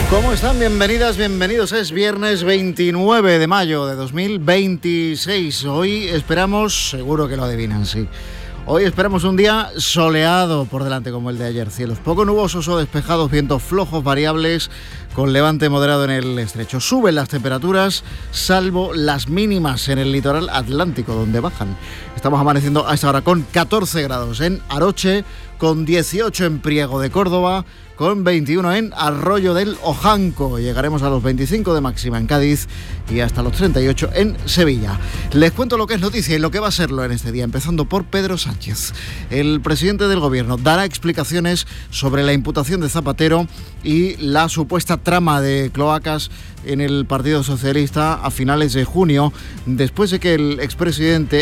¿Cómo están? Bienvenidas, bienvenidos. Es viernes 29 de mayo de 2026. Hoy esperamos, seguro que lo adivinan, sí. Hoy esperamos un día soleado por delante como el de ayer. Cielos poco nubosos o despejados, vientos flojos variables con levante moderado en el estrecho. Suben las temperaturas, salvo las mínimas en el litoral atlántico, donde bajan. Estamos amaneciendo a esta hora con 14 grados en Aroche, con 18 en Priego de Córdoba, con 21 en Arroyo del Ojanco. Llegaremos a los 25 de máxima en Cádiz y hasta los 38 en Sevilla. Les cuento lo que es noticia y lo que va a serlo en este día, empezando por Pedro Sánchez. El presidente del gobierno dará explicaciones sobre la imputación de Zapatero y la supuesta trama de cloacas en el Partido Socialista a finales de junio, después de que el expresidente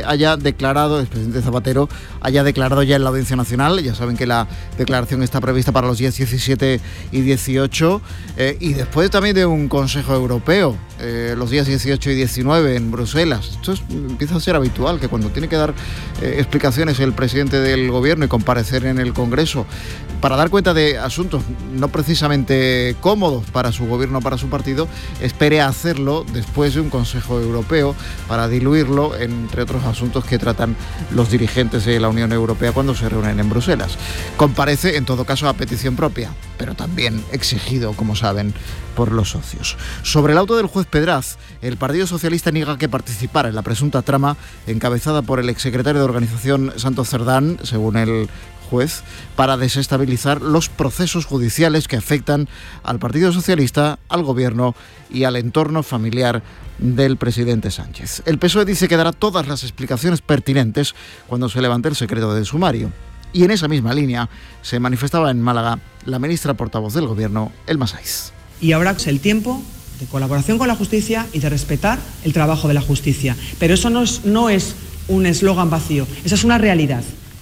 el presidente Zapatero haya declarado ya en la Audiencia Nacional. Ya saben que la declaración está prevista para los días 17 y 18, y después también de un Consejo Europeo, los días 18 y 19 en Bruselas. Esto empieza a ser habitual, que cuando tiene que dar explicaciones el presidente del gobierno y comparecer en el Congreso para dar cuenta de asuntos no precisamente cómodos para su gobierno, para su partido, espere a hacerlo después de un Consejo Europeo para diluirlo, entre otros asuntos que tratan los dirigentes de la Unión Europea cuando se reúnen en Bruselas. Comparece, en todo caso, a petición propia, pero también exigido, como saben, por los socios. Sobre el auto del juez Pedraz, el Partido Socialista niega que participara en la presunta trama encabezada por el exsecretario de Organización Santos Cerdán, según el juez, para desestabilizar los procesos judiciales que afectan al Partido Socialista, al gobierno y al entorno familiar del presidente Sánchez. El PSOE dice que dará todas las explicaciones pertinentes cuando se levante el secreto del sumario. Y en esa misma línea se manifestaba en Málaga la ministra portavoz del gobierno, Elma Saiz. Y ahora es el tiempo de colaboración con la justicia y de respetar el trabajo de la justicia. Pero eso no es un eslogan vacío, esa es una realidad.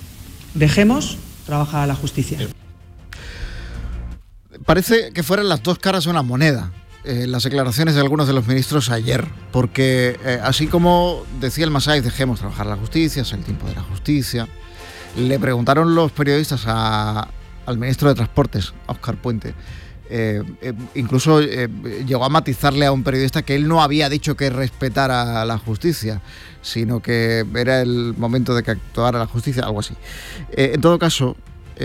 Dejemos trabajar a la justicia. Parece que fueran las dos caras de una moneda, las declaraciones de algunos de los ministros ayer, porque así como decía Elma Saiz, dejemos trabajar a la justicia, es el tiempo de la justicia, le preguntaron los periodistas al ministro de Transportes, a Óscar Puente. Incluso llegó a matizarle a un periodista que él no había dicho que respetara a la justicia, sino que era el momento de que actuara la justicia, algo así. En todo caso,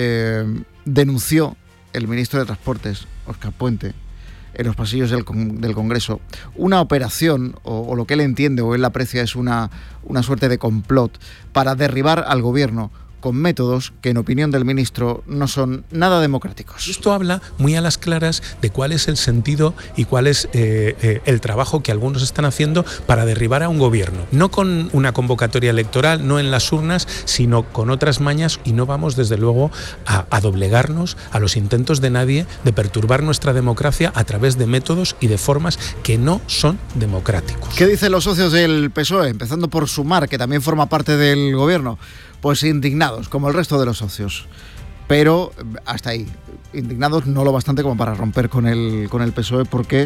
denunció el ministro de Transportes, Óscar Puente, en los pasillos del Congreso, una operación, o lo que él entiende o él aprecia es una suerte de complot para derribar al gobierno con métodos que, en opinión del ministro, no son nada democráticos. Esto habla muy a las claras de cuál es el sentido y cuál es el trabajo que algunos están haciendo para derribar a un gobierno. No con una convocatoria electoral, no en las urnas, sino con otras mañas, y no vamos, desde luego, a doblegarnos a los intentos de nadie de perturbar nuestra democracia a través de métodos y de formas que no son democráticos. ¿Qué dicen los socios del PSOE? Empezando por Sumar, que también forma parte del gobierno. Pues indignados, como el resto de los socios. Pero hasta ahí, indignados no lo bastante como para romper con el PSOE, porque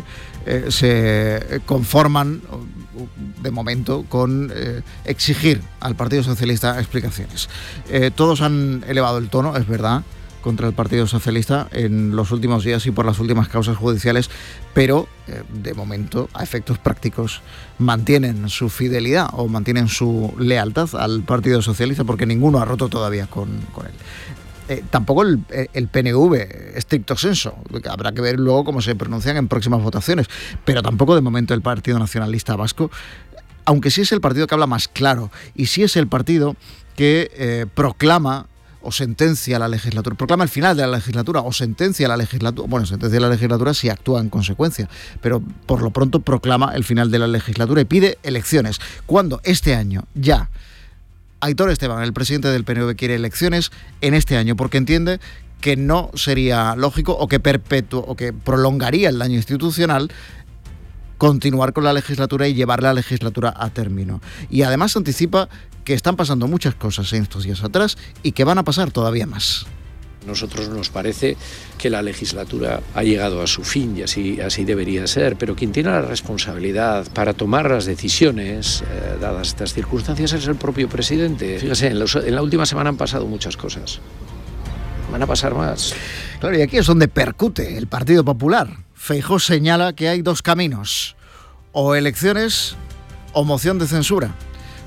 se conforman, de momento, con exigir al Partido Socialista explicaciones. Todos han elevado el tono, es verdad, contra el Partido Socialista en los últimos días y por las últimas causas judiciales, pero de momento, a efectos prácticos, mantienen su fidelidad o mantienen su lealtad al Partido Socialista, porque ninguno ha roto todavía con él. Tampoco el PNV, estricto sensu, habrá que ver luego cómo se pronuncian en próximas votaciones, pero tampoco de momento el Partido Nacionalista Vasco, aunque sí es el partido que habla más claro y sí es el partido que proclama o sentencia la legislatura, proclama el final de la legislatura o sentencia la legislatura, bueno, sentencia la legislatura si actúa en consecuencia, pero por lo pronto proclama el final de la legislatura y pide elecciones, cuando este año ya Aitor Esteban, el presidente del PNV, quiere elecciones en este año, porque entiende que no sería lógico o que prolongaría el daño institucional continuar con la legislatura y llevar la legislatura a término. Y además anticipa que están pasando muchas cosas en estos días atrás y que van a pasar todavía más. Nosotros nos parece que la legislatura ha llegado a su fin y así debería ser, pero quien tiene la responsabilidad para tomar las decisiones, dadas estas circunstancias, es el propio presidente. Fíjese, en la última semana han pasado muchas cosas. Van a pasar más. Claro, y aquí es donde percute el Partido Popular, Feijóo señala que hay dos caminos, o elecciones o moción de censura.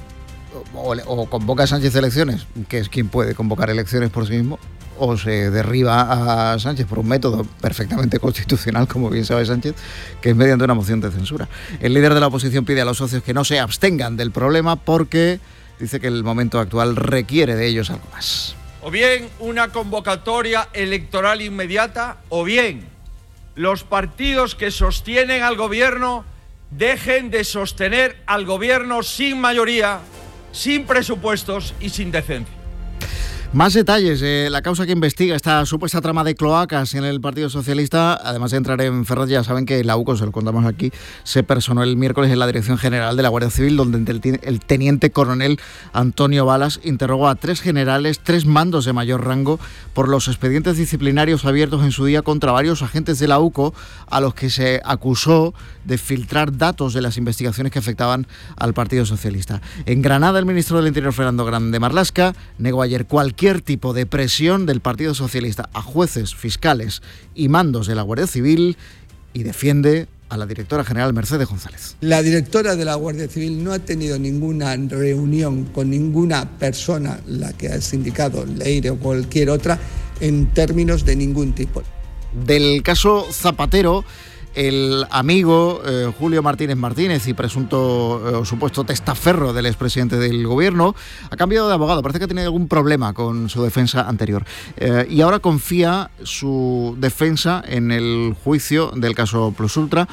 O convoca a Sánchez elecciones, que es quien puede convocar elecciones por sí mismo, o se derriba a Sánchez por un método perfectamente constitucional, como bien sabe Sánchez, que es mediante una moción de censura. El líder de la oposición pide a los socios que no se abstengan del problema porque dice que el momento actual requiere de ellos algo más. O bien una convocatoria electoral inmediata, o bien los partidos que sostienen al gobierno dejen de sostener al gobierno sin mayoría, sin presupuestos y sin decencia. Más detalles de la causa que investiga esta supuesta trama de cloacas en el Partido Socialista. Además de entrar en Ferraz, ya saben que la UCO, se lo contamos aquí, se personó el miércoles en la Dirección General de la Guardia Civil, donde el teniente coronel Antonio Balas interrogó a 3 generales, 3 mandos de mayor rango, por los expedientes disciplinarios abiertos en su día contra varios agentes de la UCO, a los que se acusó de filtrar datos de las investigaciones que afectaban al Partido Socialista. En Granada, el ministro del Interior, Fernando Grande Marlaska, negó ayer cualquier tipo de presión del Partido Socialista a jueces, fiscales y mandos de la Guardia Civil y defiende a la directora general Mercedes González. La directora de la Guardia Civil no ha tenido ninguna reunión con ninguna persona, la que has indicado, Leire o cualquier otra, en términos de ningún tipo. Del caso Zapatero, el amigo Julio Martínez Martínez y presunto supuesto testaferro del expresidente del gobierno ha cambiado de abogado. Parece que ha tenido algún problema con su defensa anterior y ahora confía su defensa en el juicio del caso Plus Ultra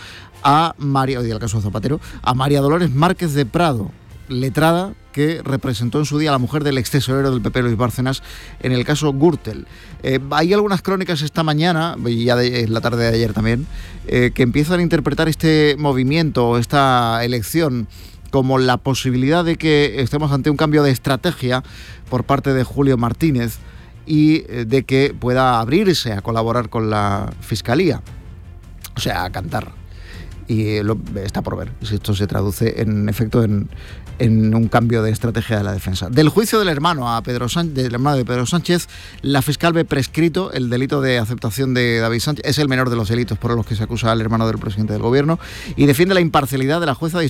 del caso Zapatero a María Dolores Márquez de Prado, letrada que representó en su día a la mujer del extesorero del PP, Luis Bárcenas, en el caso Gürtel. Hay algunas crónicas esta mañana, y ya la tarde de ayer también, que empiezan a interpretar este movimiento, esta elección, como la posibilidad de que estemos ante un cambio de estrategia por parte de Julio Martínez y de que pueda abrirse a colaborar con la Fiscalía, o sea, a cantar. Y está por ver si esto se traduce en efecto en un cambio de estrategia de la defensa. Del juicio del hermano de Pedro Sánchez, la fiscal ve prescrito el delito de aceptación de David Sánchez. Es el menor de los delitos por los que se acusa al hermano del presidente del gobierno y defiende la imparcialidad de la jueza